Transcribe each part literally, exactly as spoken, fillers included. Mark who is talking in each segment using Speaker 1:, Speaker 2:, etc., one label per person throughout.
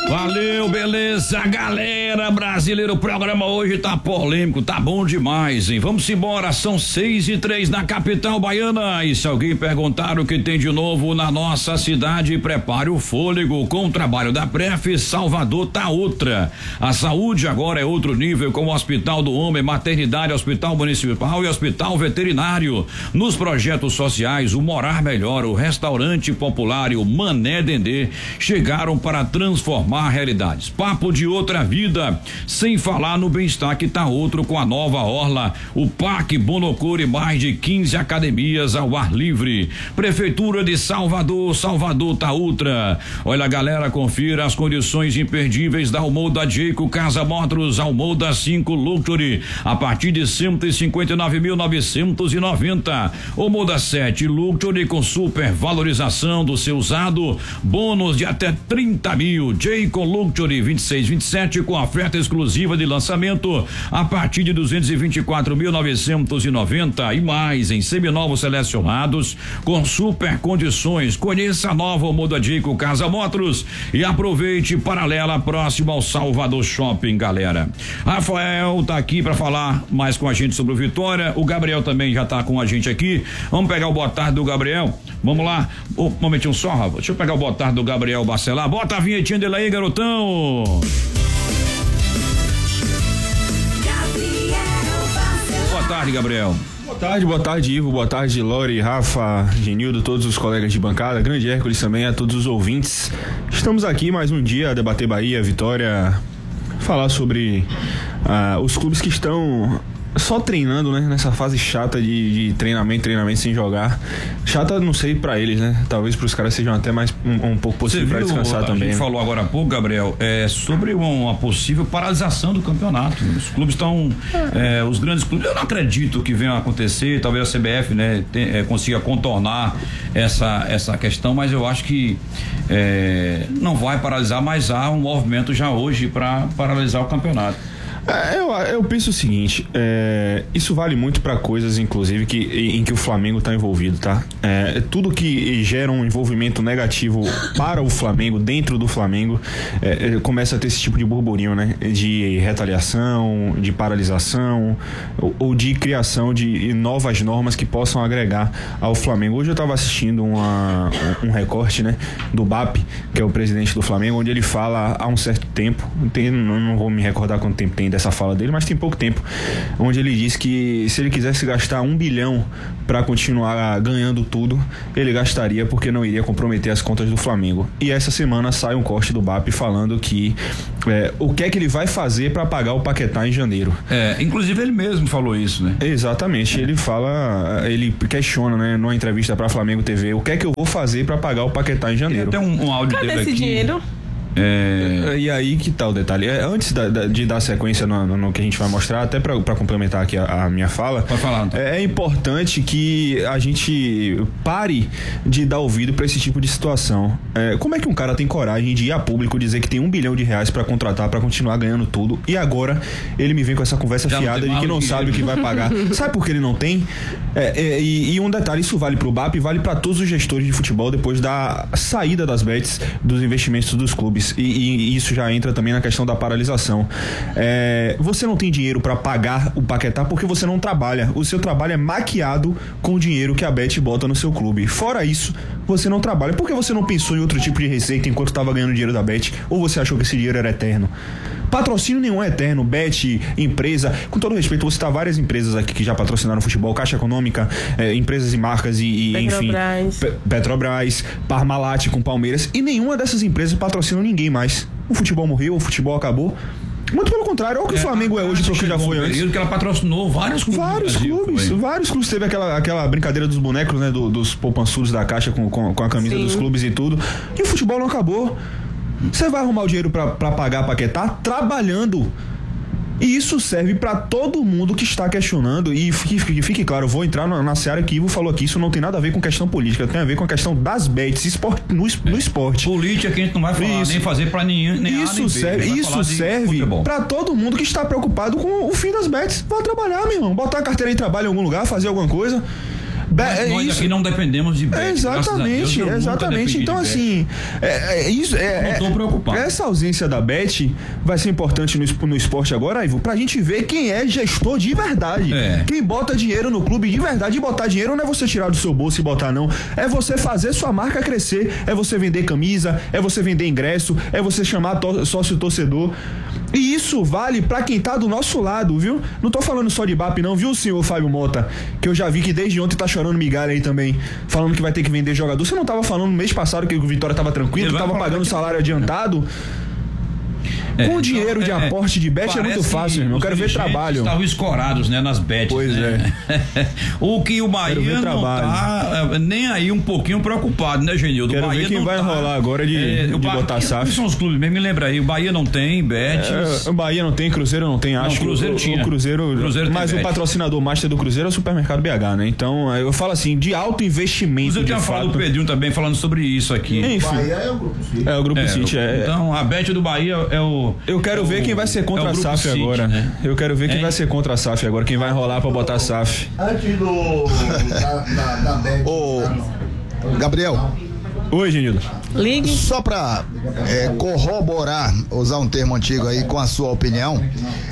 Speaker 1: Valeu, beleza, galera brasileira. O programa hoje tá polêmico, tá bom demais, hein? Vamos embora, são seis e três na capital baiana. E se alguém perguntar o que tem de novo na nossa cidade, prepare o fôlego com o trabalho da Pref. Salvador tá outra. A saúde agora é outro nível, com o Hospital do Homem, Maternidade, Hospital Municipal e Hospital Veterinário. Nos projetos sociais, o Morar Melhor, o Restaurante Popular e o Mané Dendê chegaram para transformar realidades. Papo de outra vida, sem falar no bem-estar que tá outro com a nova orla, o Parque Bonocor e mais de quinze academias ao ar livre. Prefeitura de Salvador, Salvador tá outra. Olha, galera, confira as condições imperdíveis da Almoda Jeico Casa Motors, Almoda cinco Luxury, a partir de cento e cinquenta e nove mil novecentos e noventa. Almoda sete Luxury com super valorização do seu usado, bônus de até trinta mil. Jeico Luxury vinte e seis, vinte e sete com oferta exclusiva de lançamento a partir de duzentos e vinte e quatro mil novecentos e noventa e mais em seminovos selecionados com super condições. Conheça a nova Almoda Jeico Casa Motors e aproveite paralela próximo ao Salvador Shopping, galera. Rafael tá aqui para falar mais com a gente sobre o Vitória. O Gabriel também já tá com a gente aqui. Vamos pegar o boa tarde do Gabriel. Vamos lá. Um momentinho só, Rafa. Deixa eu pegar o boa tarde do Gabriel Bacelar. Bota a vinhetinha dele aí, garotão. Boa tarde, Gabriel.
Speaker 2: Boa tarde, boa tarde, Ivo, boa tarde, Lori, Rafa, Genildo, todos os colegas de bancada, grande Hércules também, a todos os ouvintes. Estamos aqui mais um dia a debater Bahia, Vitória, falar sobre uh, os clubes que estão só treinando, né? Nessa fase chata de, de treinamento, treinamento sem jogar. Chata, não sei pra eles, né? Talvez pros caras sejam até mais um, um pouco possível pra descansar
Speaker 1: a
Speaker 2: também.
Speaker 1: A gente
Speaker 2: né?
Speaker 1: falou agora há pouco, Gabriel, é, sobre uma possível paralisação do campeonato. Os clubes estão, é, os grandes clubes, eu não acredito que venha a acontecer, talvez a C B F, né, tem, é, consiga contornar essa, essa questão, mas eu acho que é, não vai paralisar, mas há um movimento já hoje para paralisar o campeonato.
Speaker 2: É, eu, eu penso o seguinte, é, isso vale muito para coisas, inclusive, que, em que o Flamengo está envolvido, tá? É, tudo que gera um envolvimento negativo para o Flamengo, dentro do Flamengo, é, começa a ter esse tipo de burburinho, né? De retaliação, de paralisação ou, ou de criação de novas normas que possam agregar ao Flamengo. Hoje eu estava assistindo uma, um recorte, né? Do B A P, que é o presidente do Flamengo, onde ele fala há um certo tempo, tem, não, não vou me recordar quanto tempo tem dessa fala dele, mas tem pouco tempo, onde ele diz que se ele quisesse gastar um bilhão para continuar ganhando tudo, ele gastaria porque não iria comprometer as contas do Flamengo. E essa semana sai um corte do B A P falando que é, o que é que ele vai fazer para pagar o Paquetá em janeiro.
Speaker 1: É, inclusive ele mesmo falou isso, né?
Speaker 2: Exatamente, é. Ele fala, ele questiona, né, numa entrevista para Flamengo T V, o que é que eu vou fazer para pagar o Paquetá em janeiro.
Speaker 1: Tem um, um áudio
Speaker 3: Cadê
Speaker 1: dele
Speaker 3: esse
Speaker 1: aqui.
Speaker 3: dinheiro?
Speaker 2: É... E aí que tá o detalhe, é, antes da, da, de dar sequência no, no, no que a gente vai mostrar, até pra, pra complementar aqui a, a minha fala,
Speaker 1: Pode falar, então.
Speaker 2: é, é importante que a gente pare de dar ouvido pra esse tipo de situação. É, como é que um cara tem coragem de ir a público dizer que tem um bilhão de reais pra contratar, pra continuar ganhando tudo, e agora ele me vem com essa conversa
Speaker 1: Já
Speaker 2: fiada de que não sabe o que vai pagar. Sabe por que ele não tem? É, é, e, e um detalhe, isso vale pro B A P, vale pra todos os gestores de futebol depois da saída das bets, dos investimentos dos clubes. E, e isso já entra também na questão da paralisação. É, você não tem dinheiro para pagar o Paquetá porque você não trabalha. O seu trabalho é maquiado com o dinheiro que a Bet bota no seu clube. Fora isso, você não trabalha. Por que você não pensou em outro tipo de receita enquanto estava ganhando dinheiro da Bet? Ou você achou que esse dinheiro era eterno? Patrocínio nenhum é eterno. Bet, empresa, com todo respeito, vou citar várias empresas aqui que já patrocinaram futebol, Caixa Econômica, é, empresas e marcas e, e enfim, Pe- Petrobras, Parmalat com Palmeiras, e nenhuma dessas empresas patrocina ninguém mais. O futebol morreu, o futebol acabou. Muito pelo contrário, olha o que é, o Flamengo é hoje, do que já foi antes.
Speaker 1: Que ela patrocinou vários clubes.
Speaker 2: Vários
Speaker 1: Brasil,
Speaker 2: clubes,
Speaker 1: foi.
Speaker 2: vários clubes. Teve aquela, aquela brincadeira dos bonecos, né? Do, dos poupançudos da Caixa com, com, com a camisa Sim. dos clubes e tudo. E o futebol não acabou. Você vai arrumar o dinheiro pra, pra pagar Paquetá trabalhando. E isso serve para todo mundo que está questionando. E fique, fique, fique claro, eu vou entrar na, na seara que Ivo falou aqui. Isso não tem nada a ver com questão política, tem a ver com a questão das bets esport, no, no esporte.
Speaker 1: Política que a gente não vai falar, isso. nem fazer para nenhum. Nem
Speaker 2: isso
Speaker 1: A, nem
Speaker 2: serve,
Speaker 1: B,
Speaker 2: isso serve para todo mundo que está preocupado com o fim das bets. Vai trabalhar, meu irmão. Botar a carteira de trabalho em algum lugar, fazer alguma coisa.
Speaker 1: Be- nós
Speaker 2: isso,
Speaker 1: aqui não dependemos de bet.
Speaker 2: Exatamente, Deus, exatamente. Então, assim, é, é, isso, é,
Speaker 1: eu não tô preocupado.
Speaker 2: Essa ausência da bet vai ser importante no, no esporte agora, Ivo, pra gente ver quem é gestor de verdade.
Speaker 1: É.
Speaker 2: Quem bota dinheiro no clube de verdade. E botar dinheiro não é você tirar do seu bolso e botar, não. É você fazer sua marca crescer. É você vender camisa, é você vender ingresso, é você chamar to- sócio torcedor. E isso vale pra quem tá do nosso lado, viu? Não tô falando só de B A P não, viu, senhor Fábio Mota? Que eu já vi que desde ontem tá chorando migalha aí também, falando que vai ter que vender jogador. Você não tava falando no mês passado que o Vitória tava tranquilo, tava pagando salário adiantado? É, com dinheiro então, de é, aporte de bet é muito fácil, irmão. Eu quero ver trabalho.
Speaker 1: Estavam escorados, né, nas bets.
Speaker 2: Pois
Speaker 1: né? é. O que o Bahia não tá nem aí um pouquinho preocupado, né, Genildo?
Speaker 2: Quero
Speaker 1: o Bahia
Speaker 2: ver quem vai
Speaker 1: tá,
Speaker 2: rolar agora de, é, de Bahia, botar S A F.
Speaker 1: Quais são os clubes mesmo? Me lembra aí. O Bahia não tem bets.
Speaker 2: É, o Bahia não tem, Cruzeiro não tem, acho.
Speaker 1: Não, Cruzeiro
Speaker 2: que o,
Speaker 1: tinha.
Speaker 2: o Cruzeiro,
Speaker 1: Cruzeiro
Speaker 2: mas o patrocinador master do Cruzeiro é o Supermercado B H, né? Então, eu falo assim, de alto investimento.
Speaker 1: Você tinha falado do Pedrinho também falando sobre isso aqui.
Speaker 2: Enfim.
Speaker 3: Bahia é o Grupo City.
Speaker 2: É o Grupo
Speaker 1: é,
Speaker 2: City, é.
Speaker 1: Então, a bet do Bahia é o.
Speaker 2: Eu quero
Speaker 1: é
Speaker 2: ver
Speaker 1: o,
Speaker 2: quem vai ser contra
Speaker 1: é
Speaker 2: a S A F
Speaker 1: City,
Speaker 2: agora.
Speaker 1: Né?
Speaker 2: Eu quero ver quem
Speaker 1: hein?
Speaker 2: vai ser contra a S A F agora, quem vai enrolar pra botar a S A F.
Speaker 3: Antes do. da, da, da bet.
Speaker 4: Ô, Gabriel.
Speaker 2: Oi, Genildo.
Speaker 5: Ligue.
Speaker 4: Só para é, corroborar, usar um termo antigo aí com a sua opinião,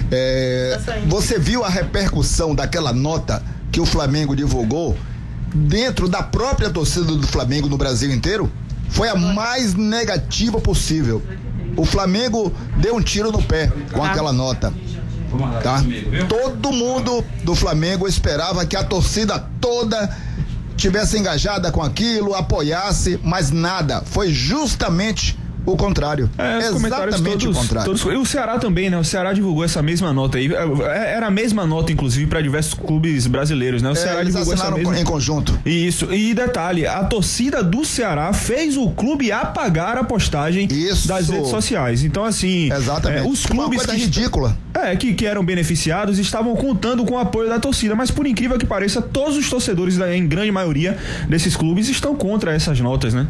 Speaker 4: é, você viu a repercussão daquela nota que o Flamengo divulgou dentro da própria torcida do Flamengo no Brasil inteiro? Foi a mais negativa possível. O Flamengo deu um tiro no pé com aquela nota. Tá? Todo mundo do Flamengo esperava que a torcida toda tivesse engajada com aquilo, apoiasse, mas nada. Foi justamente o contrário.
Speaker 2: É,
Speaker 4: exatamente
Speaker 2: todos,
Speaker 4: o contrário.
Speaker 2: Todos, e o Ceará também, né? O Ceará divulgou essa mesma nota aí. Era a mesma nota, inclusive, para diversos clubes brasileiros, né? O
Speaker 4: é,
Speaker 2: Ceará
Speaker 4: eles
Speaker 2: divulgou essa mesma...
Speaker 4: em conjunto.
Speaker 2: Isso. E detalhe, a torcida do Ceará fez o clube apagar a postagem
Speaker 4: Isso.
Speaker 2: das redes sociais. Então, assim,
Speaker 4: exatamente.
Speaker 2: É, os clubes
Speaker 4: Uma coisa
Speaker 2: que
Speaker 4: ridícula.
Speaker 2: É, que, que eram beneficiados estavam contando com o apoio da torcida, mas por incrível que pareça, todos os torcedores, em grande maioria desses clubes, estão contra essas notas, né?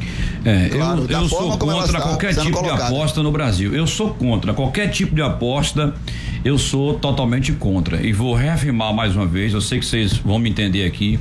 Speaker 1: É,
Speaker 4: claro,
Speaker 1: eu, eu sou contra qualquer tipo colocado. de aposta no Brasil. Eu sou contra qualquer tipo de aposta. Eu sou totalmente contra. E vou reafirmar mais uma vez. Eu sei que vocês vão me entender aqui.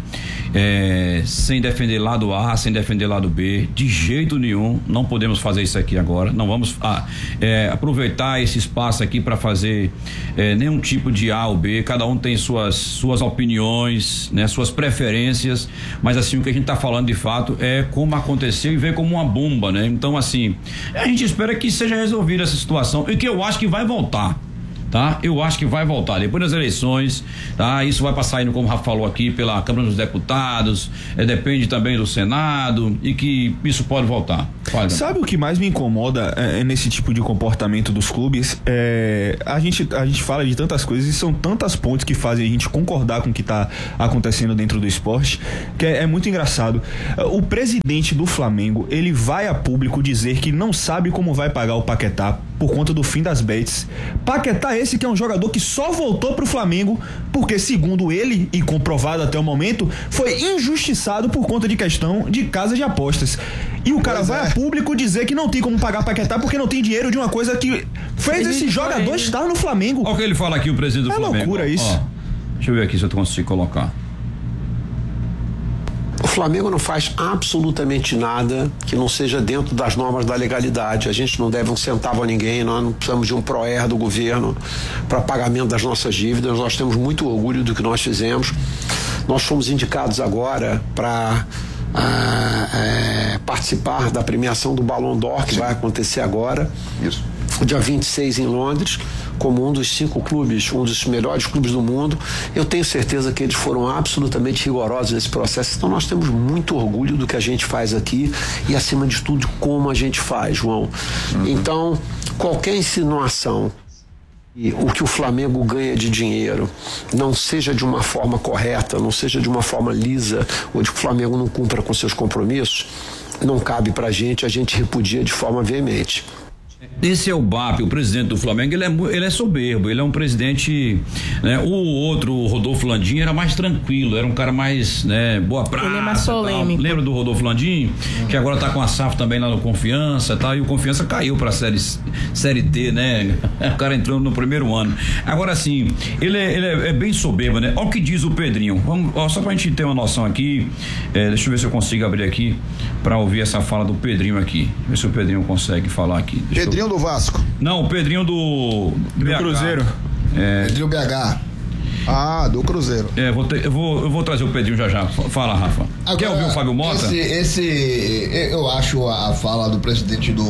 Speaker 1: É, sem defender lado A, sem defender lado B. De jeito nenhum. Não podemos fazer isso aqui agora. Não vamos ah, é, aproveitar esse espaço aqui para fazer é, nenhum tipo de A ou B. Cada um tem suas, suas opiniões, né, suas preferências. Mas assim, o que a gente está falando de fato é como aconteceu e veio como uma bomba, né? Então, assim, a gente espera que seja resolvida essa situação e que eu acho que vai voltar. Tá? Eu acho que vai voltar depois das eleições, tá? Isso vai passar indo, como o Rafa falou aqui, pela Câmara dos Deputados, é, depende também do Senado e que isso pode voltar. Pode.
Speaker 2: Sabe o que mais me incomoda é, nesse tipo de comportamento dos clubes? É, a, gente, a gente fala de tantas coisas e são tantas pontes que fazem a gente concordar com o que está acontecendo dentro do esporte, que é, é muito engraçado. O presidente do Flamengo, ele vai a público dizer que não sabe como vai pagar o Paquetá por conta do fim das bets. Paquetá esse que é um jogador que só voltou pro Flamengo porque, segundo ele, e comprovado até o momento, foi injustiçado por conta de questão de casa de apostas. E o cara pois vai é. a público dizer que não tem como pagar Paquetá porque não tem dinheiro de uma coisa que fez esse jogador estar no Flamengo.
Speaker 1: Olha o que ele fala aqui, o presidente do
Speaker 2: é
Speaker 1: Flamengo.
Speaker 2: É loucura isso.
Speaker 1: Ó, deixa eu ver aqui se eu consigo colocar.
Speaker 6: O Flamengo não faz absolutamente nada que não seja dentro das normas da legalidade. A gente não deve um centavo a ninguém, nós não precisamos de um PROER do governo para pagamento das nossas dívidas. Nós temos muito orgulho do que nós fizemos. Nós fomos indicados agora para ah, é, participar da premiação do Ballon d'Or, que Sim. vai acontecer agora. Isso. Dia vinte e seis em Londres, como um dos cinco clubes, um dos melhores clubes do mundo. Eu tenho certeza que eles foram absolutamente rigorosos nesse processo. Então nós temos muito orgulho do que a gente faz aqui e, acima de tudo, como a gente faz, João. Uhum. Então, qualquer insinuação e o que o Flamengo ganha de dinheiro não seja de uma forma correta, não seja de uma forma lisa, ou de que o Flamengo não cumpra com seus compromissos, não cabe pra gente, a gente repudia de forma veemente.
Speaker 1: Esse é o B A P, o presidente do Flamengo, ele é, ele é soberbo, ele é um presidente, né? O outro, o Rodolfo Landim, era mais tranquilo, era um cara mais, né, boa praça.
Speaker 5: Ele é mais polêmico.
Speaker 1: Lembra do Rodolfo Landim? Uhum. Que agora tá com a S A F também lá no Confiança e tal, e o Confiança caiu pra série, série T, né? O cara entrou no primeiro ano. Agora sim, ele, é, ele é, é bem soberbo, né? Olha o que diz o Pedrinho. Vamos, ó, só pra gente ter uma noção aqui, é, deixa eu ver se eu consigo abrir aqui pra ouvir essa fala do Pedrinho aqui. Ver se o Pedrinho consegue falar aqui. Deixa
Speaker 4: Pedrinho
Speaker 1: eu...
Speaker 4: do Vasco.
Speaker 1: Não, o Pedrinho do, do,
Speaker 2: do Cruzeiro.
Speaker 4: É, Pedrinho B H. Ah, do Cruzeiro.
Speaker 1: É, vou ter, eu, vou, eu vou trazer o Pedrinho já já. Fala, Rafa.
Speaker 3: Agora,
Speaker 1: quer ouvir o Fábio Mota?
Speaker 3: Esse, esse, eu acho a fala do presidente do,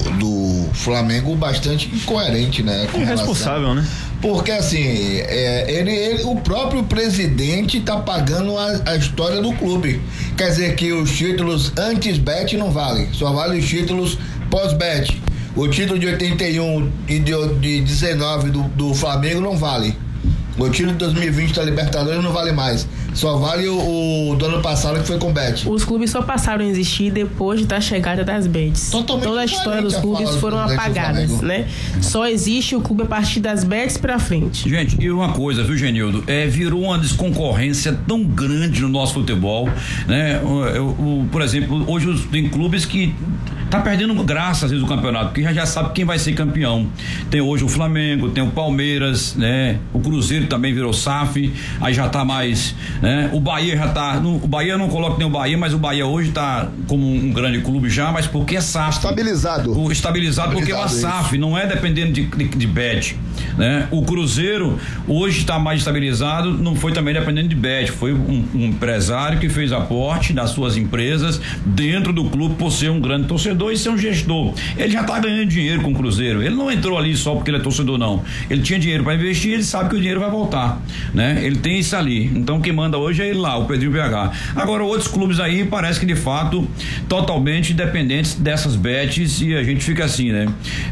Speaker 3: do Flamengo bastante incoerente, né?
Speaker 2: É irresponsável, né?
Speaker 3: Porque assim, é, ele, ele, o próprio presidente tá pagando a, a história do clube. Quer dizer que os títulos antes bet não valem, só valem os títulos pós-bet. O título de oitenta e um e de, de dezenove do, do Flamengo não vale. O título de dois mil e vinte da Libertadores não vale mais. Só vale o, o do ano passado, que foi com bet.
Speaker 5: Os clubes só passaram a existir depois da chegada das bets.
Speaker 3: Totalmente
Speaker 5: Toda a história dos clubes foram apagadas, né? Só existe o clube a partir das bets pra frente.
Speaker 1: Gente, e uma coisa, viu, Genildo? É, virou uma desconcorrência tão grande no nosso futebol, né? O, o, por exemplo, hoje tem clubes que tá perdendo graça às vezes o campeonato, porque já, já sabe quem vai ser campeão. Tem hoje o Flamengo, tem o Palmeiras, né? O Cruzeiro também virou S A F, aí já tá mais, né? O Bahia já tá, no, o Bahia não coloca nem o Bahia, mas o Bahia hoje tá como um, um grande clube já, mas porque é S A F.
Speaker 4: Estabilizado.
Speaker 1: O, estabilizado porque é uma S A F, isso. Não é dependendo de, de, de bet, né? O Cruzeiro hoje está mais estabilizado, não foi também dependendo de bet, foi um, um empresário que fez aporte das suas empresas dentro do clube por ser um grande torcedor e ser um gestor. Ele já tá ganhando dinheiro com o Cruzeiro, ele não entrou ali só porque ele é torcedor, não. Ele tinha dinheiro para investir, ele sabe que o dinheiro vai voltar, né? Ele tem isso ali, então quem manda hoje é ele lá, o Pedrinho B H. Agora outros clubes aí parece que de fato totalmente dependentes dessas bets e a gente fica assim, né?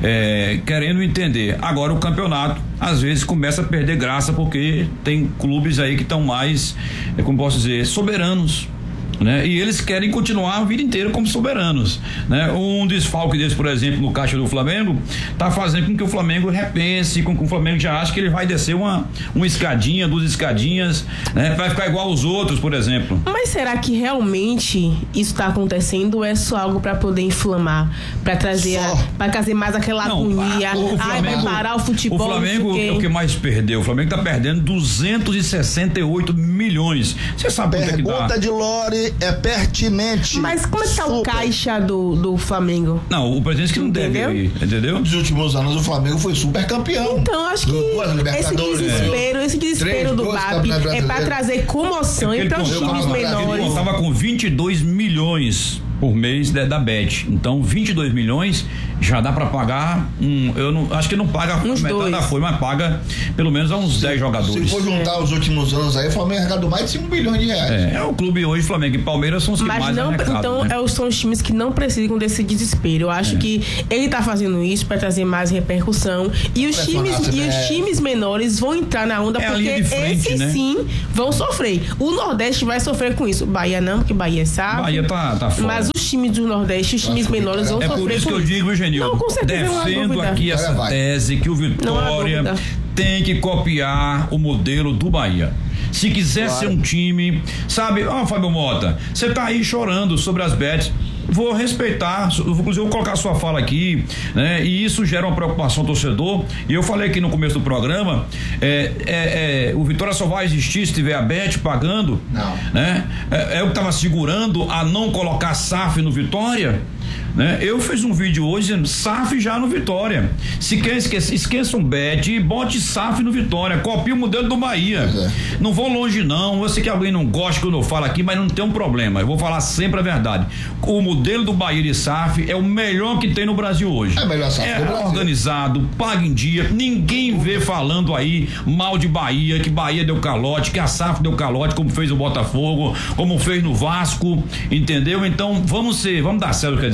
Speaker 1: É, querendo entender. Agora o campeonato às vezes começa a perder graça porque tem clubes aí que estão mais, como posso dizer, soberanos, né? E eles querem continuar a vida inteira como soberanos, né? Um desfalque desse, por exemplo, no caixa do Flamengo, tá fazendo com que o Flamengo repense, com que o Flamengo já acha que ele vai descer uma, uma escadinha, duas escadinhas, né? Vai ficar igual aos outros, por exemplo.
Speaker 5: Mas será que realmente isso tá acontecendo ou é só algo para poder inflamar, para trazer, para trazer mais aquela
Speaker 1: Não,
Speaker 5: agonia,
Speaker 1: o, o
Speaker 5: ai, vai parar o futebol?
Speaker 1: O Flamengo é o que mais perdeu. O Flamengo tá perdendo duzentos e sessenta e oito milhões. Você sabe quanto é que dá?
Speaker 4: Pergunta de Lore é pertinente.
Speaker 5: Mas como é que tá o caixa do, do Flamengo?
Speaker 1: Não, o presidente que não
Speaker 5: Entendeu?
Speaker 1: deve ir, entendeu?
Speaker 3: Nos últimos anos o Flamengo foi super campeão.
Speaker 5: Então, acho que esse desespero, esse desespero do B A P é pra trazer comoção
Speaker 1: É
Speaker 5: e para os
Speaker 1: contava-
Speaker 5: times
Speaker 1: Ele
Speaker 5: menores.
Speaker 1: contava com vinte e dois milhões por mês da, da Bet. Então, vinte e dois milhões já dá pra pagar um, eu não, acho que não paga
Speaker 5: Uns
Speaker 1: metade
Speaker 5: dois.
Speaker 1: da folha, mas paga pelo menos a uns dez jogadores.
Speaker 3: Se for juntar os últimos anos aí, o Flamengo arrecadou mais de cinco bilhões de reais.
Speaker 1: É, é o clube hoje, Flamengo e Palmeiras são os que
Speaker 5: Mas
Speaker 1: mais
Speaker 5: não,
Speaker 1: arrecadam,
Speaker 5: então
Speaker 1: né?
Speaker 5: é, são os times que não precisam desse desespero. Eu acho
Speaker 1: É.
Speaker 5: que ele tá fazendo isso para trazer mais repercussão e os
Speaker 3: Pressionar
Speaker 5: times
Speaker 3: a
Speaker 5: e os
Speaker 3: C B F.
Speaker 5: times menores vão entrar na onda
Speaker 1: É a
Speaker 5: porque
Speaker 1: linha de frente,
Speaker 5: esses
Speaker 1: né?
Speaker 5: sim vão sofrer. O Nordeste vai sofrer com isso. Bahia não, porque Bahia é sábio.
Speaker 1: Bahia tá, tá fora.
Speaker 5: Mas os times do Nordeste, os times
Speaker 3: Acho que
Speaker 5: menores vão
Speaker 1: É
Speaker 5: sofrer
Speaker 1: por isso
Speaker 5: com
Speaker 1: que eu digo, Genil,
Speaker 5: Não, com certeza, não há
Speaker 1: defendo
Speaker 5: dúvida.
Speaker 1: aqui essa
Speaker 3: Vai.
Speaker 1: tese que o
Speaker 5: Não há
Speaker 1: Vitória
Speaker 5: dúvida.
Speaker 1: tem que copiar o modelo do Bahia. Se quiser ser um time, sabe, ó, Fábio Mota, você tá aí chorando sobre as bets. Vou respeitar, inclusive eu vou colocar a sua fala aqui, né? E isso gera uma preocupação ao torcedor. E eu falei aqui no começo do programa, é, é, é, o Vitória só vai existir se tiver a Bet pagando,
Speaker 3: Não.
Speaker 1: né? É, é o que estava segurando a não colocar S A F no Vitória. Né? Eu fiz um vídeo hoje dizendo S A F já no Vitória. Se quer esquecer, esqueça um bet e bote S A F no Vitória. Copie o modelo do Bahia.
Speaker 3: É.
Speaker 1: Não vou longe, não. Eu sei que alguém não gosta quando eu falo aqui, mas não tem um problema. Eu vou falar sempre a verdade. O modelo do Bahia de S A F é o melhor que tem no Brasil hoje.
Speaker 3: É o melhor S A F
Speaker 1: É
Speaker 3: do Brasil.
Speaker 1: organizado, paga em dia. Ninguém vê falando aí mal de Bahia, que Bahia deu calote, que a S A F deu calote, como fez o Botafogo, como fez no Vasco, entendeu? Então vamos ser, vamos dar certo, quer dizer.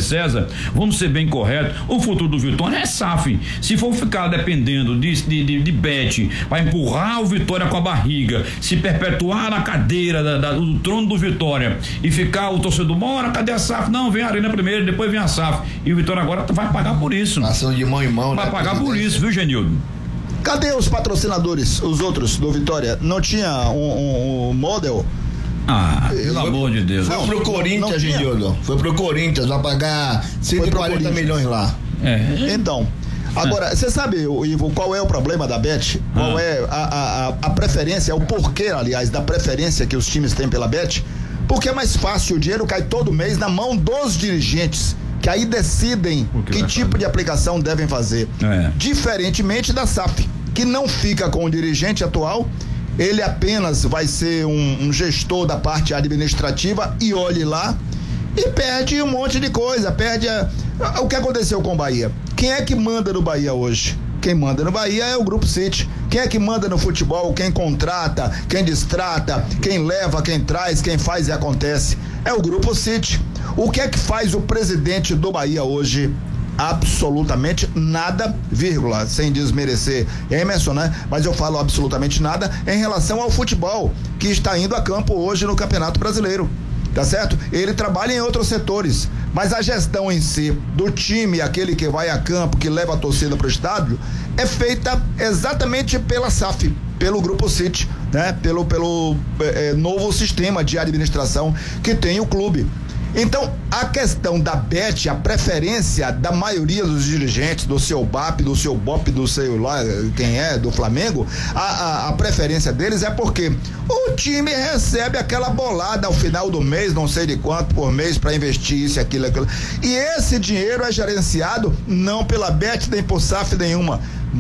Speaker 1: César, vamos ser bem corretos, o futuro do Vitória é S A F. Se for ficar dependendo de, de, de, de Bet, vai empurrar o Vitória com a barriga, se perpetuar na cadeira da, da, do trono do Vitória e ficar o torcedor, bora, cadê a S A F? Não, vem a Arena primeiro, depois vem a S A F. E o Vitória agora vai pagar por isso.
Speaker 3: Ação de mão em mão,
Speaker 1: vai
Speaker 3: né,
Speaker 1: pagar por isso, viu, Genildo?
Speaker 4: Cadê os patrocinadores, os outros do Vitória? Não tinha um, um, um model?
Speaker 1: Ah, pelo
Speaker 3: foi,
Speaker 1: amor de Deus.
Speaker 3: Foi pro Corinthians, Genildo. Foi pro Corinthians, vai pagar cento e quarenta milhões lá.
Speaker 1: É.
Speaker 4: Então, agora, você sabe, Ivo, qual é o problema da Bet? Qual
Speaker 1: ah.
Speaker 4: é a, a, a preferência, o porquê, aliás, da preferência que os times têm pela Bet? Porque é mais fácil, o dinheiro cai todo mês na mão dos dirigentes, que aí decidem que, que tipo fazer? de aplicação devem fazer. É. Diferentemente da S A F, que não fica com o dirigente atual, ele apenas vai ser um, um gestor da parte administrativa e olhe lá e perde um monte de coisa, perde a, a, o que aconteceu com o Bahia. Quem é que manda no Bahia hoje? Quem manda no Bahia é o Grupo City. Quem é que manda no futebol? Quem contrata, quem destrata, quem leva, quem traz, quem faz e acontece é o Grupo City. O que é que faz o presidente do Bahia hoje? Absolutamente nada, vírgula, sem desmerecer Emerson, né? Mas eu falo absolutamente nada em relação ao futebol que está indo a campo hoje no Campeonato Brasileiro, tá certo? Ele trabalha em outros setores, mas a gestão em si do time, aquele que vai a campo, que leva a torcida para o estádio, é feita exatamente pela S A F, pelo Grupo City, né? Pelo, pelo é, novo sistema de administração que tem o clube. Então, a questão da Bet, a preferência da maioria dos dirigentes, do seu B A P, do seu B O P, do seu lá, quem é, do Flamengo, a, a, a preferência deles é porque o time recebe aquela bolada ao final do mês, não sei de quanto por mês, para investir isso, aquilo, aquilo. E esse dinheiro é gerenciado não pela Bet, nem por S A F nenhuma,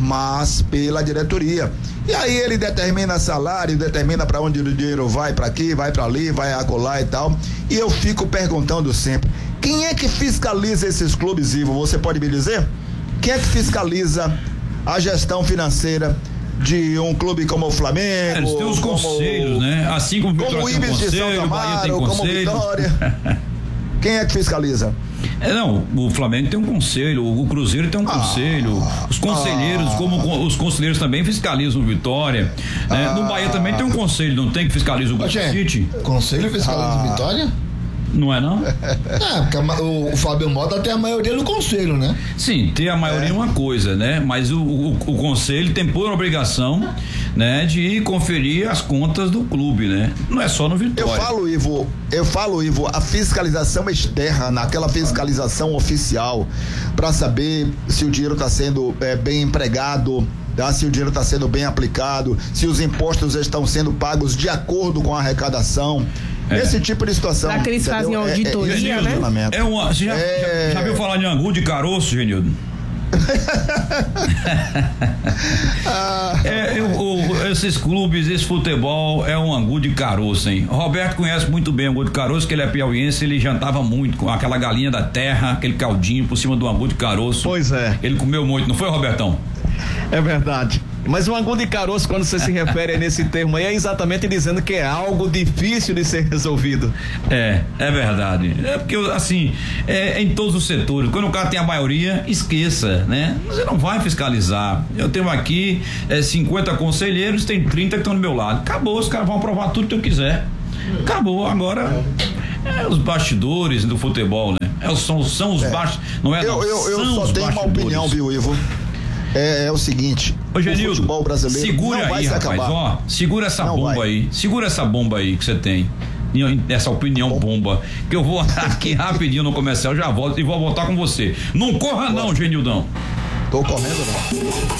Speaker 4: mas pela diretoria. E aí ele determina salário, determina para onde o dinheiro vai, para aqui, vai para ali, vai acolá e tal. E eu fico perguntando sempre, quem é que fiscaliza esses clubes, Ivo? Você pode me dizer? Quem é que fiscaliza a gestão financeira de um clube como o Flamengo? É,
Speaker 1: eles têm os
Speaker 4: como,
Speaker 1: conselhos, né? Assim como o
Speaker 4: como o Ibis de São Camaro, como Vitória. Quem é que fiscaliza?
Speaker 1: É, não, o Flamengo tem um conselho, o Cruzeiro tem um ah, conselho, os conselheiros, ah, como os conselheiros também fiscalizam o Vitória, né? Ah, no Bahia também tem um conselho, não tem que fiscalizar o Grupo City?
Speaker 3: Conselho fiscaliza o ah, Vitória?
Speaker 1: Não é não?
Speaker 3: Não, porque a, o, o Fábio Mota tem a maioria do conselho, né?
Speaker 1: Sim, ter a maioria é, é uma coisa, né? Mas o, o, o conselho tem por obrigação, né, de conferir as contas do clube, né? Não é só no Vitória.
Speaker 4: Eu falo, Ivo, eu falo, Ivo, a fiscalização externa, aquela fiscalização oficial, para saber se o dinheiro está sendo é, bem empregado, tá? Se o dinheiro está sendo bem aplicado, se os impostos estão sendo pagos de acordo com a arrecadação. É. Esse tipo de situação.
Speaker 5: Será que eles fazem auditoria, é, é, é,
Speaker 1: né? É uma, você já, é... já, já viu falar de angu de caroço, Genildo? ah, é, eu, o, esses clubes, esse futebol é um angu de caroço, hein? O Roberto conhece muito bem o angu de caroço, que ele é piauiense, ele jantava muito com aquela galinha da terra, aquele caldinho por cima do angu de caroço.
Speaker 7: Pois é.
Speaker 1: Ele comeu muito, não foi, Robertão?
Speaker 7: É verdade. Mas o angu de caroço, quando você se refere nesse termo aí, é exatamente dizendo que é algo difícil de ser resolvido.
Speaker 1: É, é verdade. É porque, assim, é, é em todos os setores. Quando o cara tem a maioria, esqueça, né? Você não vai fiscalizar. Eu tenho aqui é, cinquenta conselheiros, tem trinta que estão do meu lado. Acabou, os caras vão aprovar tudo que eu quiser. Acabou, agora é os bastidores do futebol, né? É, são, são os é. bastidores. Não é,
Speaker 4: eu,
Speaker 1: não,
Speaker 4: eu, eu só tenho uma opinião, viu, Ivo? É, é o seguinte,
Speaker 1: Ô, Genildo,
Speaker 4: o futebol brasileiro
Speaker 1: segura
Speaker 4: não vai
Speaker 1: aí,
Speaker 4: se
Speaker 1: rapaz,
Speaker 4: acabar.
Speaker 1: Ó, segura essa
Speaker 4: não
Speaker 1: bomba
Speaker 4: vai.
Speaker 1: aí, segura essa bomba aí que você tem, essa opinião Bom. bomba, que eu vou aqui rapidinho no comercial, já volto e vou voltar com você. Não corra não, Genildão.
Speaker 4: Tô correndo não.